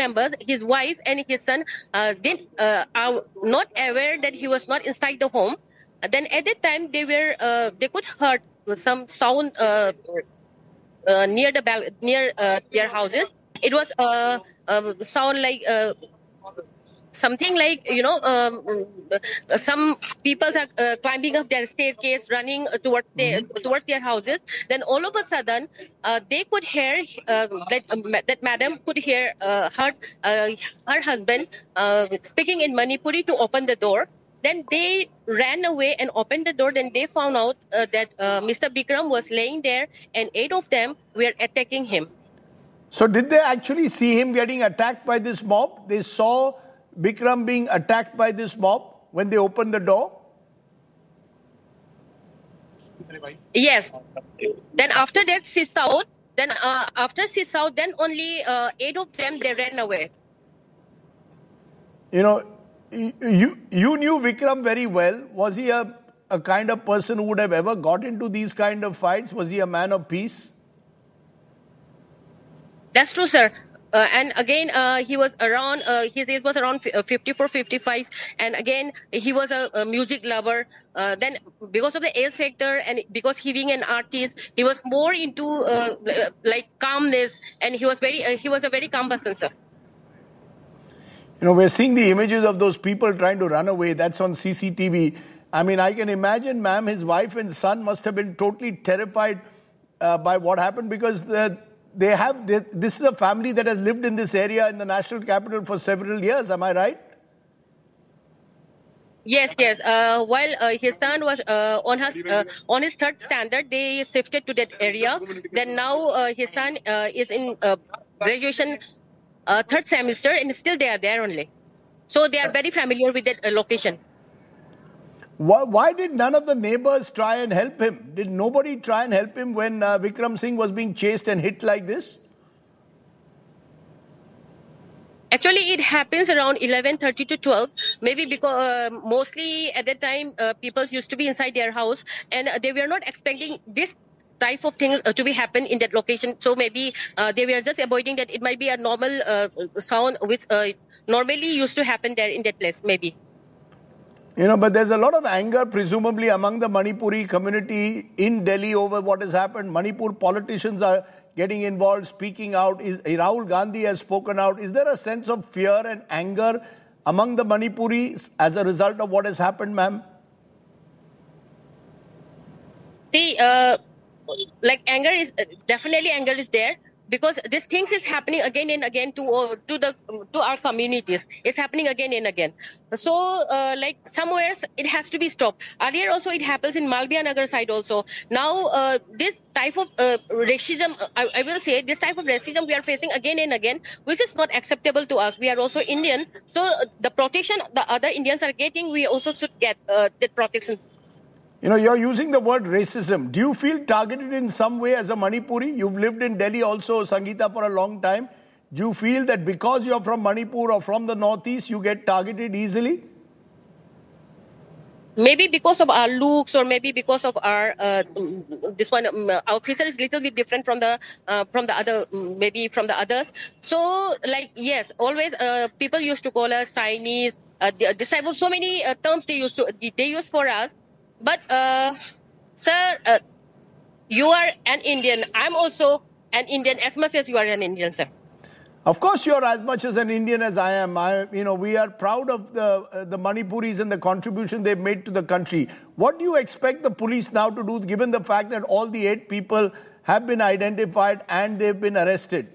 members, his wife and his son, are not aware that he was not inside the home. Then at that time they could heard some sound near their houses. It was sound like something like some people are climbing up their staircase, running towards their houses. Then all of a sudden they could hear that madam could hear her husband speaking in Manipuri to open the door. Then they ran away and opened the door. Then they found out that Mr. Bikram was laying there, and 8 of them were attacking him. So did they actually see him getting attacked by this mob? They saw Bikram being attacked by this mob when they opened the door? Yes. Then after that, then only 8 of them, they ran away. You know, you knew Vikram very well. Was he a kind of person who would have ever got into these kind of fights? Was he a man of peace? That's true, sir. And again, he was around, his age was around 54, 55. And again, he was a music lover. Then because of the age factor and because he being an artist, he was more into like calmness. And he was a very calm person, sir. You know, we're seeing the images of those people trying to run away. That's on CCTV. I mean, I can imagine, ma'am, his wife and son must have been totally terrified by what happened, because this is a family that has lived in this area in the national capital for several years. Am I right? Yes. While his son was on his third standard, they shifted to that area. Then now his son is in graduation third semester, and still they are there only. So they are very familiar with that location. Why did none of the neighbors try and help him? Did nobody try and help him when Vikram Singh was being chased and hit like this? Actually, it happens around 11:30 to 12. Maybe because mostly at that time, people used to be inside their house, and they were not expecting this type of things to be happen in that location. So maybe they were just avoiding that. It might be a normal sound which normally used to happen there in that place, maybe. You know, but there's a lot of anger, presumably, among the Manipuri community in Delhi over what has happened. Manipur politicians are getting involved, speaking out. Rahul Gandhi has spoken out. Is there a sense of fear and anger among the Manipuris as a result of what has happened, ma'am? See, like anger is there. Because these things is happening again and again to our communities. It's happening again and again. So like somewhere it has to be stopped. Earlier also it happens in Malviya Nagar side also. Now this type of racism, I will say this type of racism we are facing again and again, which is not acceptable to us. We are also Indian. So the protection the other Indians are getting, we also should get that protection. You know, you're using the word racism. Do you feel targeted in some way as a Manipuri? You've lived in Delhi also, Sangeeta, for a long time. Do you feel that because you're from Manipur or from the northeast, you get targeted easily? Maybe because of our looks, or maybe because of our this one our officer is little bit different from the other, maybe from the others. So like yes, always people used to call us Chinese. This type of so many terms they use for us. But, sir, you are an Indian. I'm also an Indian as much as you are an Indian, sir. Of course, you're as much as an Indian as I am. We are proud of the Manipuris and the contribution they've made to the country. What do you expect the police now to do, given the fact that all the 8 people have been identified and they've been arrested?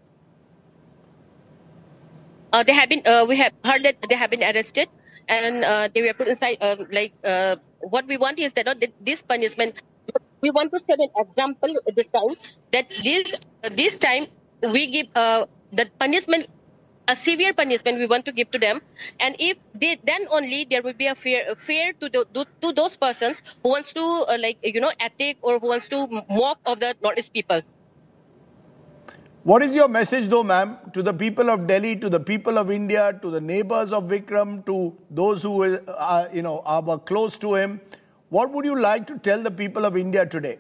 They have been. We have heard that they have been arrested, and they were put inside. What we want is that this punishment, we want to set an example this time, that this time we give the punishment, a severe punishment we want to give to them. And if they, then only there will be a fear to those persons who wants to attack or who wants to mock of the Northeast people. What is your message though, ma'am, to the people of Delhi, to the people of India, to the neighbors of Vikram, to those who were close to him? What would you like to tell the people of India today?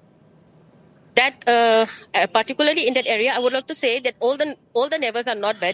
That particularly in that area, I would like to say that all the neighbors are not bad.